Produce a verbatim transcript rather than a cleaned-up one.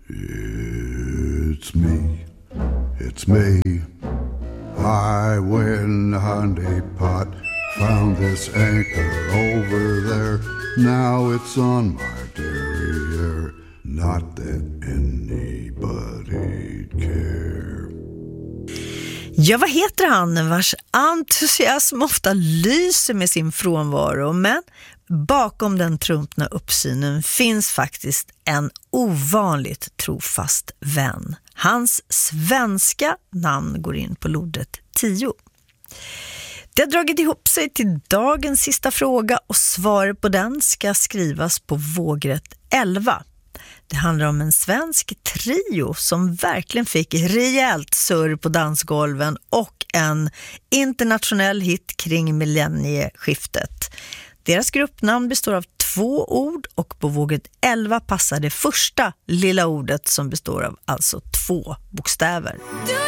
It's me, it's me. I win the honeypot, found this anchor over there. Now it's on my derriere, not that anybody'd care. Ja, vad heter han vars entusiasm ofta lyser med sin frånvaro, men bakom den trumpna uppsynen finns faktiskt en ovanligt trofast vän. Hans svenska namn går in på loddet tio. Det har dragit ihop sig till dagens sista fråga och svaret på den ska skrivas på vågrätt elva. Det handlar om en svensk trio som verkligen fick rejält surr på dansgolven och en internationell hit kring millennieskiftet. Deras gruppnamn består av två ord och på vågrätt elva passar det första lilla ordet som består av alltså två bokstäver.